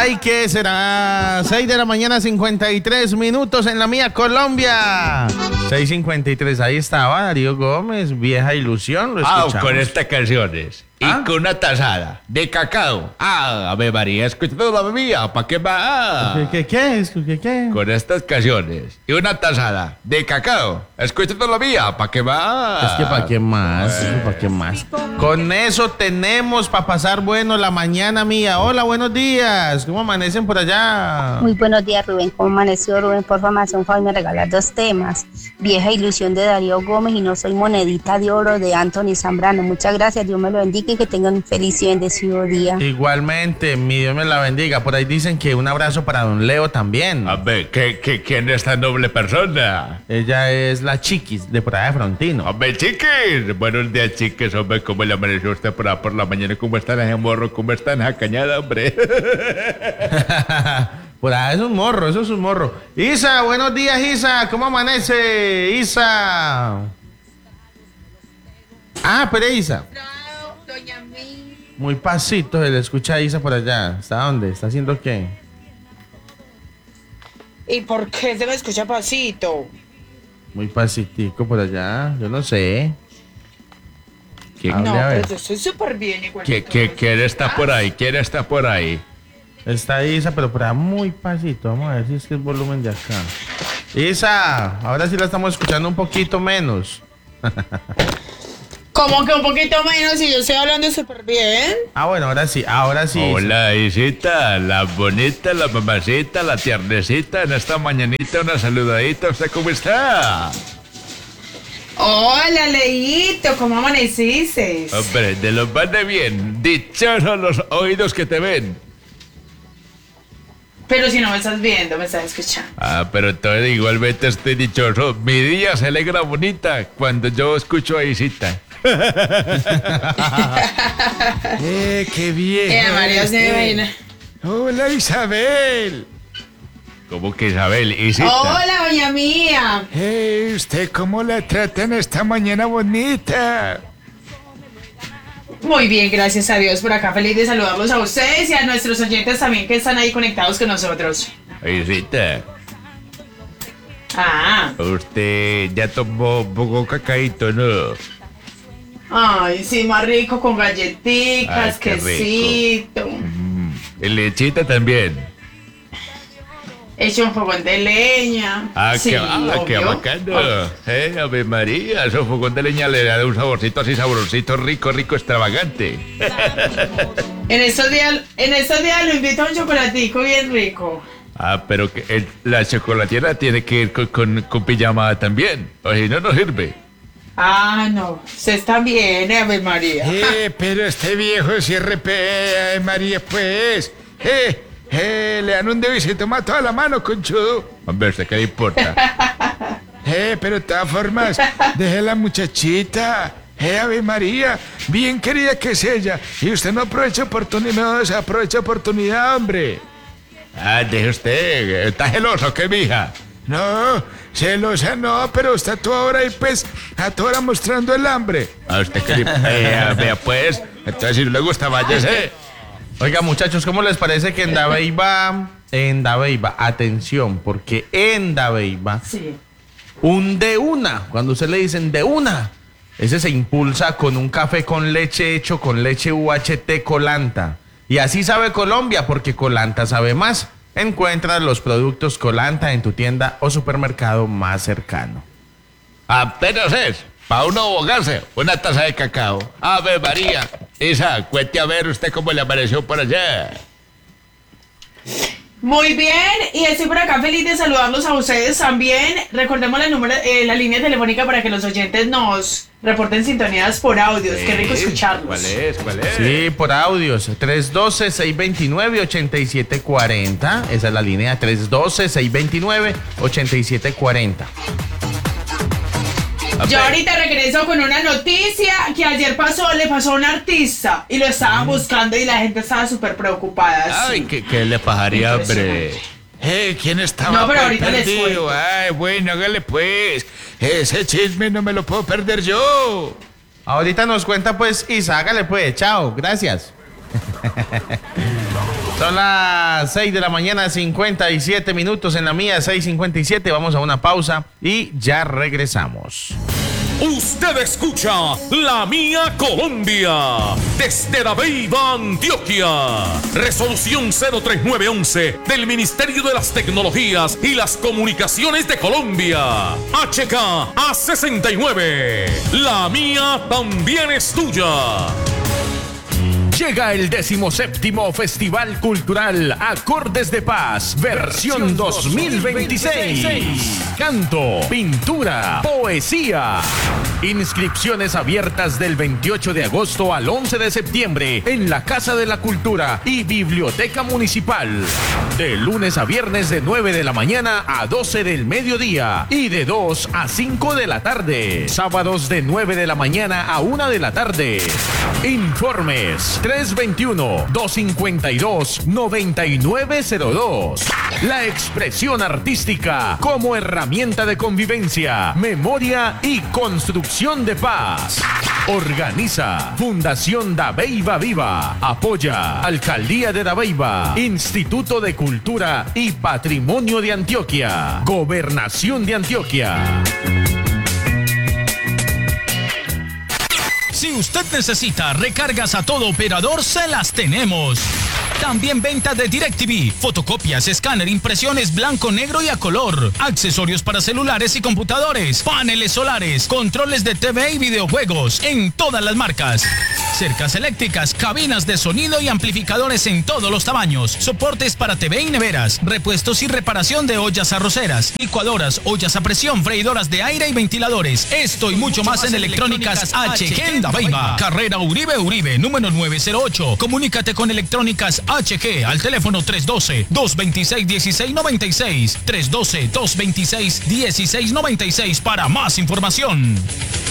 Ay, ¿qué será? 6 de la mañana, 53 minutos en la mía Colombia. 6:53, ahí estaba Darío Gómez, Vieja Ilusión, lo escuchamos. Con estas canciones. Y con una tazada de cacao. Ave María, escuchando la bebida, ¿para qué va? ¿Qué? Con estas canciones. Y una tazada de cacao. Escuchando la mía, ¿para qué va? Es que ¿para qué más? ¿Para qué más? Con eso tenemos para pasar bueno la mañana mía. Hola, buenos días. ¿Cómo amanecen por allá? Muy buenos días, Rubén. ¿Cómo amaneció, Rubén? Por favor, me hace un favor y me regalas 2 temas. Vieja Ilusión de Darío Gómez y No Soy Monedita de Oro de Anthony Zambrano. Muchas gracias, Dios me lo bendiga y que tengan un feliz y bendecido día. Igualmente, mi Dios me la bendiga. Por ahí dicen que un abrazo para don Leo también. A ver, ¿quién es esta noble persona? Ella es la Chiquis, de por allá de Frontino. Hombre, Chiquis. Buenos días, Chiquis. Hombre, ¿cómo le amaneció usted por la mañana? ¿Cómo está ese morro? ¿Cómo está esa cañada, hombre? Por ahí eso es un morro. Isa, buenos días, Isa. ¿Cómo amanece, Isa? Pero Isa. Muy pasito se le escucha a Isa por allá. ¿Está dónde? ¿Está haciendo qué? ¿Y por qué se me escucha pasito? Muy pasitico por allá. Yo no sé. No, pero yo estoy súper bien igual. ¿Quién está por ahí? ¿Quién está por ahí? Está Isa, pero por allá muy pasito. Vamos a ver si es que el volumen de acá. Isa, ahora sí la estamos escuchando un poquito menos. ¿Cómo que un poquito menos si yo estoy hablando súper bien? Bueno, ahora sí. Hola, Isita, la bonita, la mamacita, la tiernecita, en esta mañanita una saludadita. ¿Usted cómo está? Hola, Leito, ¿cómo amaneciste? Hombre, de los más de bien, dichosos los oídos que te ven. Pero si no me estás viendo, me estás escuchando. Pero entonces igualmente estoy dichoso. Mi día se alegra bonita cuando yo escucho a Isita. ¡Qué bien! María Isabel. Hola, Isabel. ¿Cómo que Isabel? Isita. Hola, doña mía. ¿Usted cómo la tratan esta mañana bonita? Muy bien, gracias a Dios. Por acá feliz de saludarlos a ustedes y a nuestros oyentes también que están ahí conectados con nosotros. Isita. Usted ya tomó un poco cacaíto, ¿no? Ay, sí, más rico con galletitas, qué quesito. Y lechita también. Hecho un fogón de leña. Qué bacano. Ave María, ese fogón de leña le da un saborcito así sabrosito, rico, extravagante. En estos días lo invito a un chocolatico bien rico. Pero la chocolatiera tiene que ir con pijama también, o si no, no sirve. No, se está bien, Ave María. Pero este viejo es RP, Ave María, pues. Le dan un dedo y se toma toda la mano, conchudo. Hombre, ¿usted qué le importa? Pero de todas formas, deje la muchachita. Ave María, bien querida que es ella. Y usted no aprovecha oportunidad, no desaprovecha oportunidad, hombre. Deje usted, ¿está celoso qué, mija? No, celosa no, pero está toda hora ahí, pues, a toda hora mostrando el hambre. A usted que vea, pues, entonces si no le gusta, váyase. Oiga, muchachos, ¿cómo les parece que en Dabeiba, atención, porque en Dabeiba, sí, un de una, cuando usted le dicen de una, ese se impulsa con un café con leche hecho con leche UHT Colanta. Y así sabe Colombia, porque Colanta sabe más. Encuentra los productos Colanta en tu tienda o supermercado más cercano. Apenas es, para uno ahogarse, una taza de cacao. Ave María. Isa, cuente a ver usted cómo le apareció por allá. Muy bien, y estoy por acá feliz de saludarlos a ustedes también. Recordemos la línea telefónica para que los oyentes nos reporten sintonías por audios. Qué rico escucharlos. ¿Cuál es? Sí, por audios. 312-629-8740. Esa es la línea. 312-629-8740. Yo ahorita regreso con una noticia que ayer le pasó a un artista y lo estaban buscando y la gente estaba súper preocupada. Ay, ¿qué le pasaría, hombre? ¿Quién estaba No, pero ahorita perdido? les cuento. Ay, bueno, hágale pues. Ese chisme no me lo puedo perder yo. Ahorita nos cuenta pues Isa, hágale pues. Chao, gracias. Son las 6 de la mañana, 57 minutos en la mía, 6:57. Vamos a una pausa y ya regresamos. Usted escucha La Mía Colombia desde Dabeiba, Antioquia. Resolución 03911 del Ministerio de las Tecnologías y las Comunicaciones de Colombia. HK A69. La mía también es tuya. Llega el 17º Festival Cultural Acordes de Paz, versión 2026. Canto, pintura, poesía. Inscripciones abiertas del 28 de agosto al 11 de septiembre en la Casa de la Cultura y Biblioteca Municipal. De lunes a viernes de 9 de la mañana a 12 del mediodía y de 2 a 5 de la tarde. Sábados de 9 de la mañana a 1 de la tarde. Informes 321-252-9902. La expresión artística como herramienta de convivencia, memoria y construcción de paz. Organiza Fundación Dabeiba Viva. Apoya Alcaldía de Dabeiba, Instituto de Cultura y Patrimonio de Antioquia, Gobernación de Antioquia. Si usted necesita recargas a todo operador, se las tenemos. También venta de DirecTV, fotocopias, escáner, impresiones blanco, negro y a color, accesorios para celulares y computadores, paneles solares, controles de TV y videojuegos en todas las marcas, cercas eléctricas, cabinas de sonido y amplificadores en todos los tamaños, soportes para TV y neveras, repuestos y reparación de ollas arroceras, licuadoras, ollas a presión, freidoras de aire y ventiladores. Esto y mucho más en Electrónicas HG en Dabeiba, Carrera Uribe, número 908. Comunícate con Electrónicas HG al teléfono 312-226-1696, 312-226-1696 para más información.